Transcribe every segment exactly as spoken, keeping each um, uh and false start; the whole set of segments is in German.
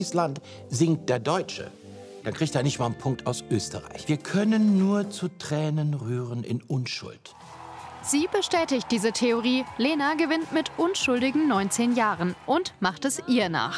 Land singt der Deutsche, dann kriegt er nicht mal einen Punkt aus Österreich. Wir können nur zu Tränen rühren in Unschuld. Sie bestätigt diese Theorie. Lena gewinnt mit unschuldigen neunzehn Jahren und macht es ihr nach.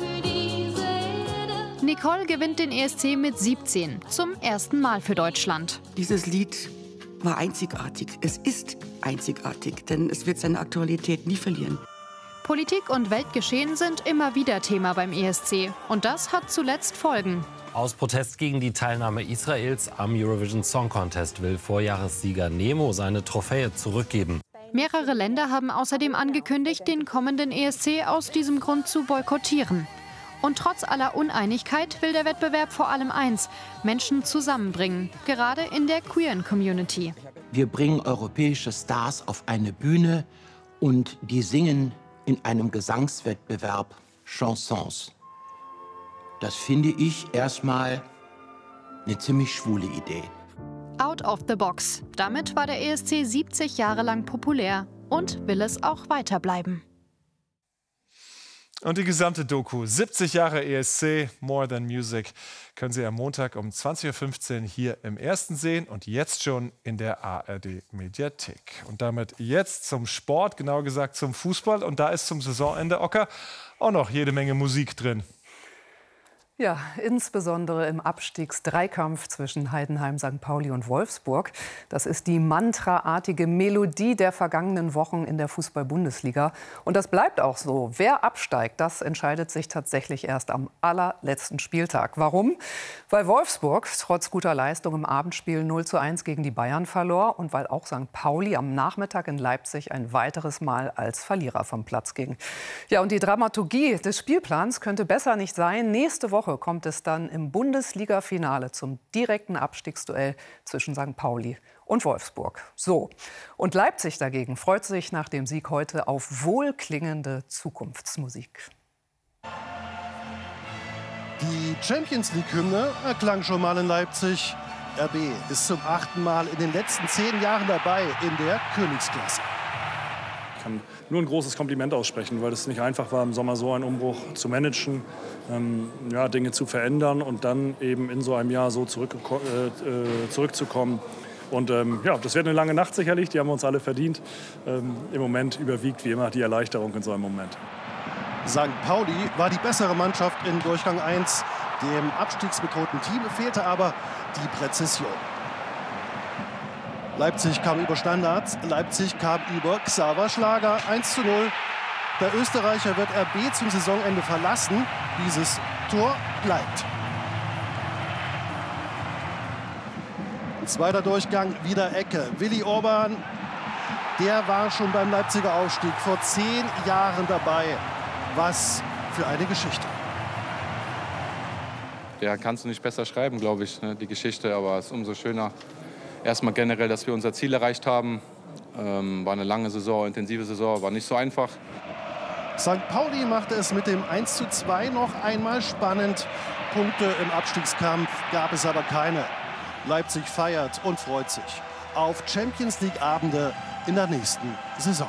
Nicole gewinnt den E S C mit siebzehn, zum ersten Mal für Deutschland. Dieses Lied war einzigartig. Es ist einzigartig, denn es wird seine Aktualität nie verlieren. Politik und Weltgeschehen sind immer wieder Thema beim E S C. Und das hat zuletzt Folgen. Aus Protest gegen die Teilnahme Israels am Eurovision Song Contest will Vorjahressieger Nemo seine Trophäe zurückgeben. Mehrere Länder haben außerdem angekündigt, den kommenden E S C aus diesem Grund zu boykottieren. Und trotz aller Uneinigkeit will der Wettbewerb vor allem eins: Menschen zusammenbringen, gerade in der queeren Community. Wir bringen europäische Stars auf eine Bühne und die singen in einem Gesangswettbewerb Chansons. Das finde ich erstmal eine ziemlich schwule Idee. Out of the box. Damit war der E S C siebzig Jahre lang populär und will es auch weiter bleiben. Und die gesamte Doku, siebzig Jahre E S C, More Than Music, können Sie am Montag um zwanzig Uhr fünfzehn hier im Ersten sehen und jetzt schon in der A R D-Mediathek. Und damit jetzt zum Sport, genauer gesagt zum Fußball. Und da ist zum Saisonende, Ocker, auch noch jede Menge Musik drin. Ja, insbesondere im Abstiegsdreikampf zwischen Heidenheim, Sankt Pauli und Wolfsburg. Das ist die mantraartige Melodie der vergangenen Wochen in der Fußball-Bundesliga. Und das bleibt auch so. Wer absteigt, das entscheidet sich tatsächlich erst am allerletzten Spieltag. Warum? Weil Wolfsburg trotz guter Leistung im Abendspiel null zu eins gegen die Bayern verlor und weil auch Sankt Pauli am Nachmittag in Leipzig ein weiteres Mal als Verlierer vom Platz ging. Ja, und die Dramaturgie des Spielplans könnte besser nicht sein. Nächste Woche kommt es dann im Bundesliga-Finale zum direkten Abstiegsduell zwischen Sankt Pauli und Wolfsburg. So. Und Leipzig dagegen freut sich nach dem Sieg heute auf wohlklingende Zukunftsmusik. Die Champions-League-Hymne erklang schon mal in Leipzig. R B ist zum achten Mal in den letzten zehn Jahren dabei in der Königsklasse. Ich kann nur ein großes Kompliment aussprechen, weil es nicht einfach war, im Sommer so einen Umbruch zu managen, ähm, ja, Dinge zu verändern und dann eben in so einem Jahr so zurück, äh, zurückzukommen. Und ähm, ja, das wird eine lange Nacht sicherlich, die haben wir uns alle verdient. Ähm, Im Moment überwiegt wie immer die Erleichterung in so einem Moment. Sankt Pauli war die bessere Mannschaft in Durchgang eins. Dem abstiegsbedrohten Team fehlte aber die Präzision. Leipzig kam über Standards, Leipzig kam über Xaver Schlager, eins zu null. Der Österreicher wird R B zum Saisonende verlassen. Dieses Tor bleibt. Zweiter Durchgang, wieder Ecke. Willi Orban, der war schon beim Leipziger Aufstieg vor zehn Jahren dabei. Was für eine Geschichte. Ja, kannst du nicht besser schreiben, glaube ich, ne, die Geschichte. Aber es ist umso schöner. Erstmal generell, dass wir unser Ziel erreicht haben. Ähm, war eine lange Saison, intensive Saison, war nicht so einfach. Sankt Pauli machte es mit dem eins zu zwei noch einmal spannend. Punkte im Abstiegskampf gab es aber keine. Leipzig feiert und freut sich auf Champions-League-Abende in der nächsten Saison.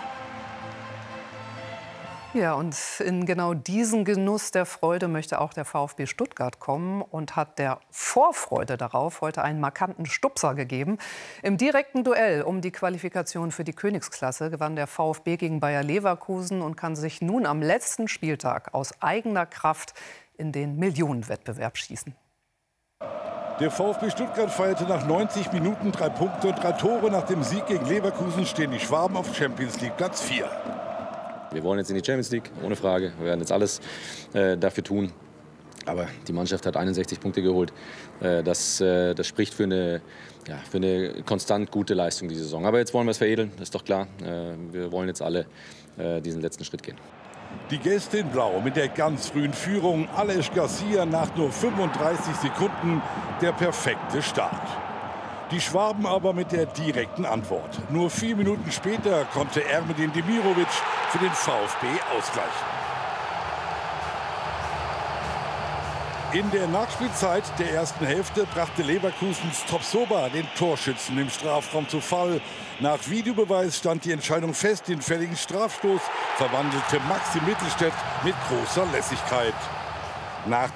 Ja, und in genau diesen Genuss der Freude möchte auch der VfB Stuttgart kommen und hat der Vorfreude darauf heute einen markanten Stupser gegeben. Im direkten Duell um die Qualifikation für die Königsklasse gewann der VfB gegen Bayer Leverkusen und kann sich nun am letzten Spieltag aus eigener Kraft in den Millionenwettbewerb schießen. Der VfB Stuttgart feierte nach neunzig Minuten drei Punkte und drei Tore. Nach dem Sieg gegen Leverkusen stehen die Schwaben auf Champions League Platz vier. Wir wollen jetzt in die Champions League, ohne Frage. Wir werden jetzt alles äh, dafür tun. Aber die Mannschaft hat einundsechzig Punkte geholt. Äh, das, äh, das spricht für eine, ja, für eine konstant gute Leistung diese Saison. Aber jetzt wollen wir es veredeln, das ist doch klar. Äh, wir wollen jetzt alle äh, diesen letzten Schritt gehen. Die Gäste in Blau mit der ganz frühen Führung. Aleix Garcia nach nur fünfunddreißig Sekunden der perfekte Start. Die Schwaben aber mit der direkten Antwort. Nur vier Minuten später konnte Ermedin Demirovic für den VfB ausgleichen. In der Nachspielzeit der ersten Hälfte brachte Leverkusens Tapsoba den Torschützen im Strafraum zu Fall. Nach Videobeweis stand die Entscheidung fest. Den fälligen Strafstoß verwandelte Maxi Mittelstädt mit großer Lässigkeit. Nach